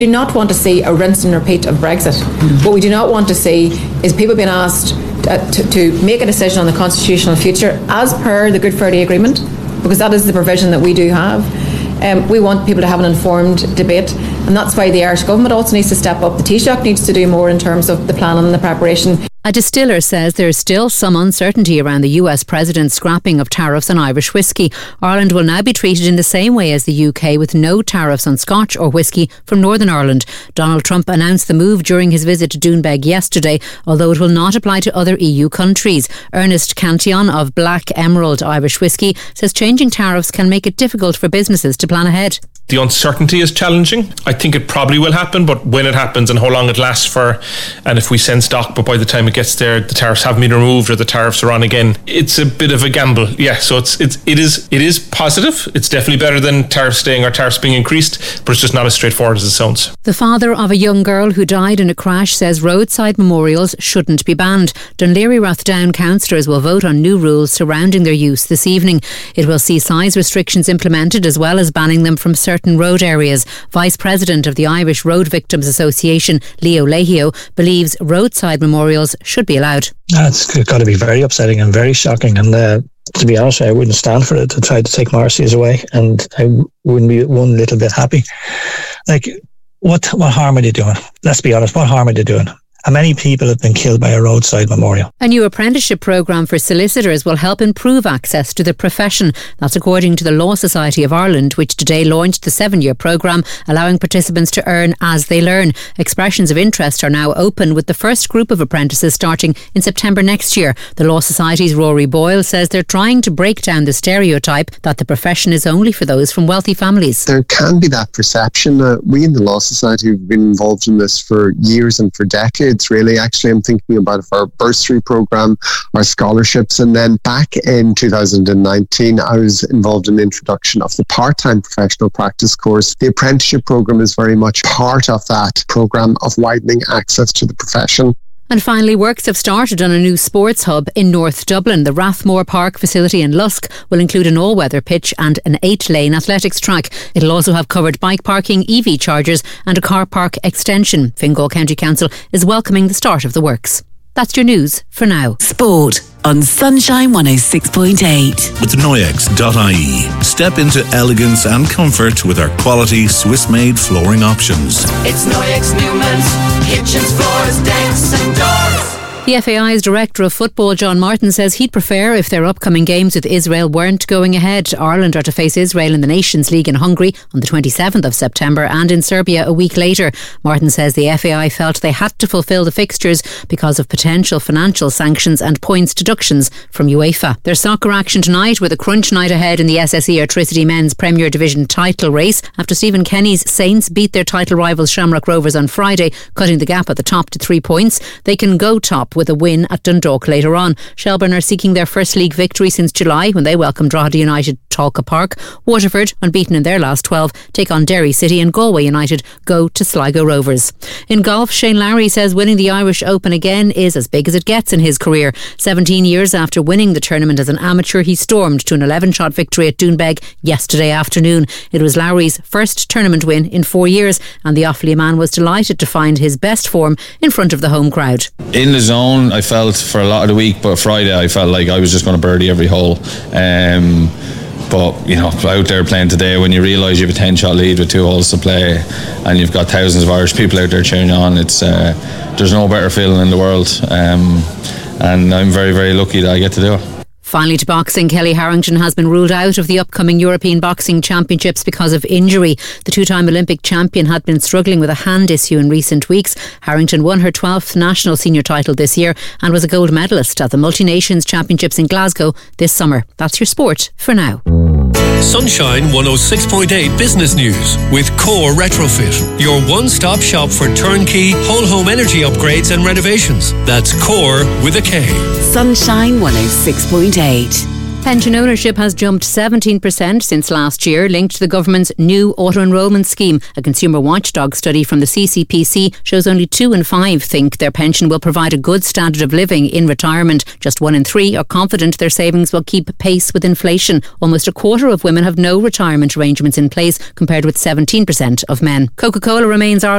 We do not want to see a rinse and repeat of Brexit. What we do not want to see is people being asked to make a decision on the constitutional future as per the Good Friday Agreement, because that is the provision that we do have. We want people to have an informed debate, and that's why the Irish Government also needs to step up. The Taoiseach needs to do more in terms of the planning and the preparation. A distiller says there is still some uncertainty around the US President's scrapping of tariffs on Irish whisky. Ireland will now be treated in the same way as the UK, with no tariffs on Scotch or whisky from Northern Ireland. Donald Trump announced the move during his visit to Doonbeg yesterday, although it will not apply to other EU countries. Ernest Cantillon of Black Emerald Irish Whisky says changing tariffs can make it difficult for businesses to plan ahead. The uncertainty is challenging. I think it probably will happen, but when it happens and how long it lasts for, and if we send stock, but by the time it gets there, the tariffs haven't been removed or the tariffs are on again, it's a bit of a gamble. Yeah, so it is positive. It's definitely better than tariffs staying or tariffs being increased, but it's just not as straightforward as it sounds. The father of a young girl who died in a crash says roadside memorials shouldn't be banned. Dún Laoghaire Rathdown councillors will vote on new rules surrounding their use this evening. It will see size restrictions implemented as well as banning them from certain road areas. Vice President of the Irish Road Victims Association, Leo Lehio, believes roadside memorials should be allowed. It's got to be very upsetting and very shocking, and to be honest, I wouldn't stand for it to try to take Marcy's away, and I wouldn't be one little bit happy. Like, what harm are they doing? Let's be honest, what harm are they doing? How many people have been killed by a roadside memorial? A new apprenticeship programme for solicitors will help improve access to the profession. That's according to the Law Society of Ireland, which today launched the 7-year programme, allowing participants to earn as they learn. Expressions of interest are now open, with the first group of apprentices starting in September next year. The Law Society's Rory Boyle says they're trying to break down the stereotype that the profession is only for those from wealthy families. There can be that perception. We in the Law Society have been involved in this for years and for decades. Really, actually, I'm thinking about our bursary program, our scholarships, and then back in 2019, I was involved in the introduction of the part-time professional practice course. The apprenticeship program is very much part of that program of widening access to the profession. And finally, works have started on a new sports hub in North Dublin. The Rathmore Park facility in Lusk will include an all-weather pitch and an 8-lane athletics track. It'll also have covered bike parking, EV chargers and a car park extension. Fingal County Council is welcoming the start of the works. That's your news for now. Sport on Sunshine 106.8. With Noyex.ie. Step into elegance and comfort with our quality Swiss-made flooring options. It's Noyex Newman's kitchens, floors, decks and doors. The FAI's Director of Football, John Martin, says he'd prefer if their upcoming games with Israel weren't going ahead. Ireland are to face Israel in the Nations League in Hungary on the 27th of September and in Serbia a week later. Martin says the FAI felt they had to fulfil the fixtures because of potential financial sanctions and points deductions from UEFA. There's soccer action tonight with a crunch night ahead in the SSE Airtricity Men's Premier Division title race after Stephen Kenny's Saints beat their title rivals Shamrock Rovers on Friday, cutting the gap at the top to 3 points. They can go top with a win at Dundalk later on. Shelbourne are seeking their first league victory since July when they welcomed Drogheda United Talca Park. Waterford, unbeaten in their last 12, take on Derry City, and Galway United go to Sligo Rovers. In golf, Shane Lowry says winning the Irish Open again is as big as it gets in his career. 17 years after winning the tournament as an amateur, he stormed to an 11-shot victory at Doonbeg yesterday afternoon. It was Lowry's first tournament win in 4 years, and the Offaly man was delighted to find his best form in front of the home crowd. In the zone, I felt for a lot of the week, but Friday I felt like I was just going to birdie every hole. But, you know, out there playing today, when you realise you have a 10-shot lead with 2 holes to play and you've got thousands of Irish people out there cheering on, it's there's no better feeling in the world. And I'm very, very lucky that I get to do it. Finally to boxing, Kelly Harrington has been ruled out of the upcoming European Boxing Championships because of injury. The 2-time Olympic champion had been struggling with a hand issue in recent weeks. Harrington won her 12th national senior title this year and was a gold medalist at the Multi-Nations Championships in Glasgow this summer. That's your sport for now. Sunshine 106.8 Business News with Core Retrofit, your one-stop shop for turnkey whole home energy upgrades and renovations. That's Core with a K. Sunshine 106.8. Pension ownership has jumped 17% since last year, linked to the government's new auto-enrolment scheme. A consumer watchdog study from the CCPC shows only 2 in 5 think their pension will provide a good standard of living in retirement. Just 1 in 3 are confident their savings will keep pace with inflation. Almost a quarter of women have no retirement arrangements in place, compared with 17% of men. Coca-Cola remains our